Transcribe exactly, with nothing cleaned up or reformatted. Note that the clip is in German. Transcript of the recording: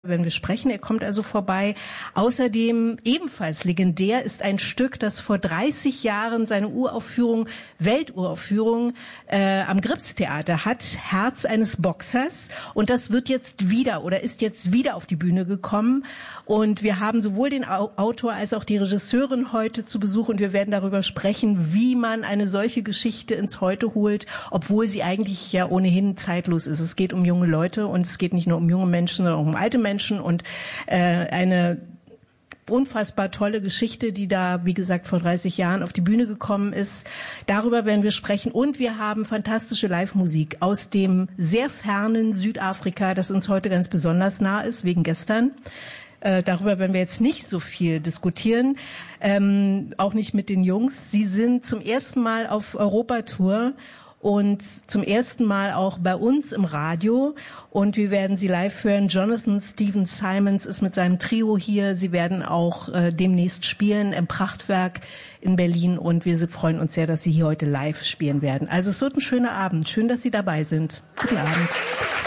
wenn wir sprechen. Er kommt also vorbei. Außerdem ebenfalls legendär ist ein Stück, das vor dreißig Jahren seine Uraufführung, Welturaufführung äh, am Gripstheater hat, Herz eines Boxers. Und das wird jetzt wieder oder ist jetzt wieder auf die Bühne gekommen. Und wir haben sowohl den Autor als auch die Regisseurin heute zu Besuch und wir werden darüber sprechen, wie man eine solche Geschichte ins Heute holt, obwohl sie eigentlich ja ohnehin zeitlos ist. Es geht um junge Leute und es geht nicht nur um junge Menschen, sondern auch um alte Menschen. Menschen und äh, eine unfassbar tolle Geschichte, die da, wie gesagt, vor dreißig Jahren auf die Bühne gekommen ist. Darüber werden wir sprechen. Und wir haben fantastische Live-Musik aus dem sehr fernen Südafrika, das uns heute ganz besonders nah ist, wegen gestern. Äh, darüber werden wir jetzt nicht so viel diskutieren, ähm, auch nicht mit den Jungs. Sie sind zum ersten Mal auf Europatour und zum ersten Mal auch bei uns im Radio. Und wir werden sie live hören. Jonathan Stephen Simons ist mit seinem Trio hier. Sie werden auch äh, demnächst spielen im Prachtwerk in Berlin. Und wir freuen uns sehr, dass Sie hier heute live spielen werden. Also es wird ein schöner Abend. Schön, dass Sie dabei sind. Guten Abend.